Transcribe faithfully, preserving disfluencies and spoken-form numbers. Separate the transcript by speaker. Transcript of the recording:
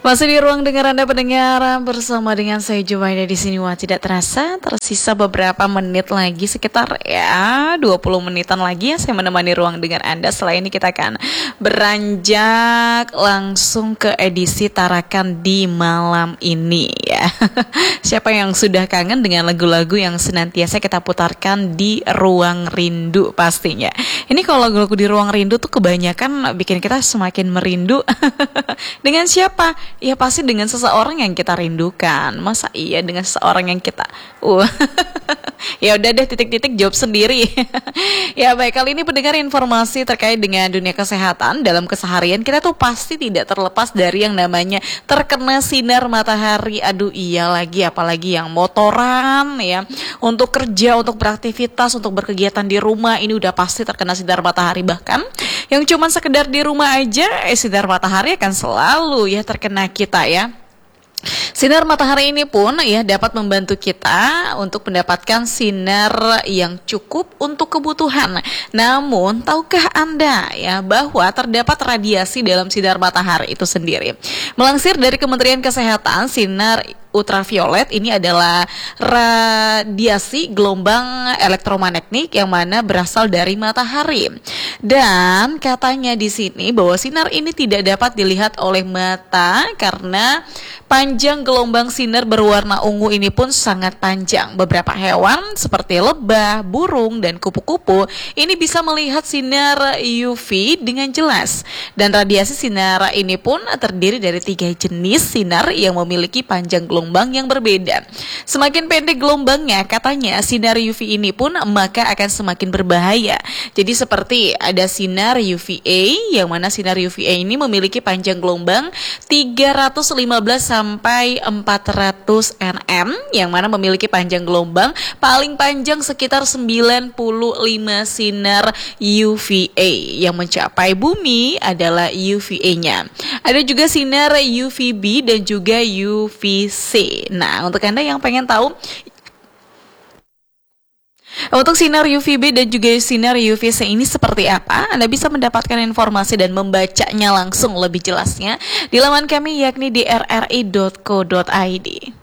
Speaker 1: Masih di ruang dengar Anda pendengar bersama dengan saya Jumaida di sini. Wah, tidak terasa tersisa beberapa menit lagi, sekitar ya dua puluh menitan lagi ya saya menemani ruang dengar Anda. Setelah ini kita akan beranjak langsung ke edisi Tarakan di malam ini ya. Siapa yang sudah kangen dengan lagu-lagu yang senantiasa kita putarkan di ruang rindu pastinya. Ini kalau lagu-lagu di ruang rindu tuh kebanyakan bikin kita semakin merindu. Dengan siapa? Ya pasti dengan seseorang yang kita rindukan. Masa iya dengan seseorang yang kita uh. Ya udah deh, titik-titik jawab sendiri. Ya baik, kali ini pendengar informasi terkait dengan dunia kesehatan. Dalam keseharian kita tuh pasti tidak terlepas dari yang namanya terkena sinar matahari. Aduh iya lagi, apalagi yang motoran ya, untuk kerja, untuk beraktivitas, untuk berkegiatan di rumah, ini udah pasti terkena sinar matahari. Bahkan yang cuman sekedar di rumah aja, eh, sinar matahari akan selalu ya terkena kita ya. Sinar matahari ini pun ya dapat membantu kita untuk mendapatkan sinar yang cukup untuk kebutuhan. Namun, tahukah Anda ya bahwa terdapat radiasi dalam sinar matahari itu sendiri? Melansir dari Kementerian Kesehatan, sinar ultraviolet ini adalah radiasi gelombang elektromagnetik yang mana berasal dari matahari. Dan katanya di sini bahwa sinar ini tidak dapat dilihat oleh mata karena panjang gelombang sinar berwarna ungu ini pun sangat panjang. Beberapa hewan seperti lebah, burung, dan kupu-kupu ini bisa melihat sinar U V dengan jelas. Dan radiasi sinar ini pun terdiri dari tiga jenis sinar yang memiliki panjang gelombang gelombang yang berbeda. Semakin pendek gelombangnya, katanya sinar U V ini pun maka akan semakin berbahaya. Jadi seperti ada sinar U V A, yang mana sinar U V A ini memiliki panjang gelombang tiga ratus lima belas sampai empat ratus nanometer, yang mana memiliki panjang gelombang paling panjang sekitar sembilan puluh lima sinar U V A. Yang mencapai bumi adalah U V A-nya. Ada juga sinar U V B dan juga U V C. Nah, untuk Anda yang pengen tahu untuk sinar U V B dan juga sinar U V C ini seperti apa, Anda bisa mendapatkan informasi dan membacanya langsung lebih jelasnya di laman kami yakni di r r i dot co dot i d.